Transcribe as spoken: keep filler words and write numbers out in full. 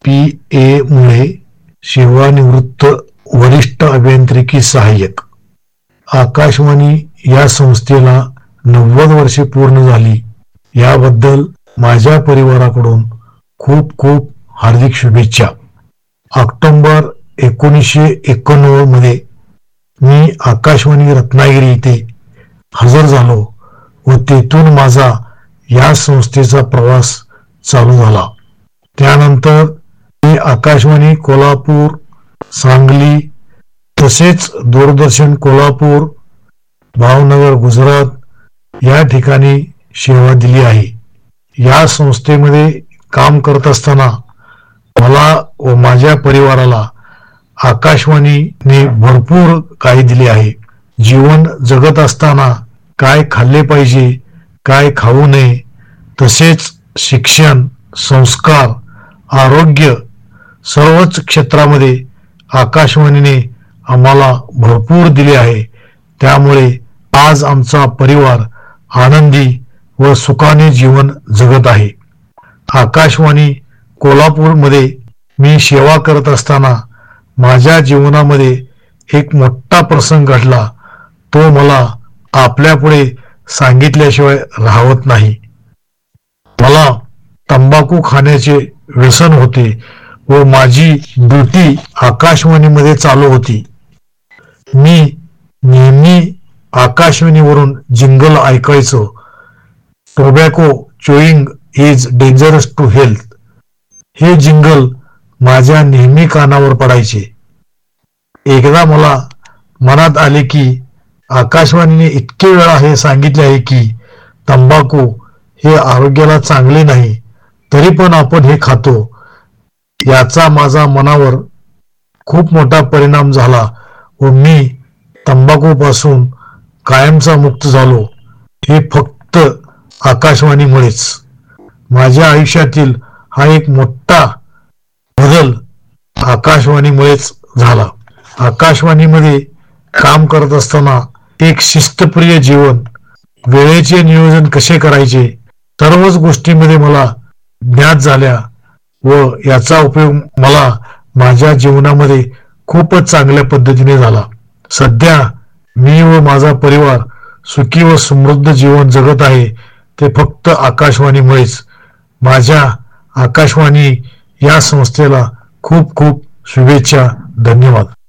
P A मुळे सेवानिवृत्त वरिष्ठ अभियांत्रिकी सहाय्यक. आकाशवाणी या संस्थेला नव्वद वर्षे पूर्ण झाली याबद्दल माझ्या परिवाराकडून खूप खूप हार्दिक शुभेच्छा. ऑक्टोबर एकोणीसशे एकोणनव्वद मध्ये मी आकाशवाणी रत्नागिरी इथे हजर झालो व तेथून माझा या संस्थेचा प्रवास चालू झाला. त्यानंतर मी आकाशवाणी कोल्हापूर, सांगली तसेच दूरदर्शन कोल्हापूर, भावनगर गुजरात या ठिकाणी सेवा दिली आहे. या संस्थेमध्ये काम करत असताना मला व माझ्या परिवाराला आकाशवाणीने भरपूर काही दिले आहे. जीवन जगत असताना काय खाल्ले पाहिजे, काय खाऊ नये, तसेच शिक्षण, संस्कार, आरोग्य सर्वच क्षेत्रामध्ये आकाशवाणीने आम्हाला भरपूर दिले आहे. त्यामुळे आज आमचा परिवार आनंदी व सुखाने जीवन जगत आहे. आकाशवाणी कोल्हापूरमध्ये मी सेवा करत असताना माझ्या जीवनामध्ये एक मोठा प्रसंग घडला. तो मला आपल्यापुढे सांगितल्याशिवाय राहत नाही. मला तंबाखू खाण्याचे व्यसन होते व माझी ड्युटी आकाशवाणीमध्ये चालू होती. मी नेहमी आकाशवाणीवरून जिंगल ऐकायचो. Tobacco चोईंग is dangerous to health हे जिंगल माझ्या नेहमी कानावर पडायचे. एकदा मला मनात आले की आकाशवाणीने इतके वेळा हे सांगितले आहे की तंबाखू हे आरोग्याला चांगले नाही, तरी पण आपण हे खातो. याचा माझा मनावर खूप मोठा परिणाम झाला व मी तंबाखूपासून कायमचा मुक्त झालो. हे फक्त आकाशवाणीमुळेच. माझ्या आयुष्यातील हा एक मोठा बदल आकाशवाणीमुळेच झाला. आकाशवाणीमध्ये काम करत असताना एक शिस्तप्रिय जीवन, वेळेचे नियोजन कसे करायचे, सर्वच गोष्टींमध्ये मला ज्ञात झाल्या व याचा उपयोग मला माझ्या जीवनामध्ये खूपच चांगल्या पद्धतीने झाला. सध्या मी व माझा परिवार सुखी व समृद्ध जीवन जगत आहे ते फक्त आकाशवाणीमुळेच. माझ्या आकाशवाणी या संस्थेला खूप खूप शुभेच्छा. धन्यवाद.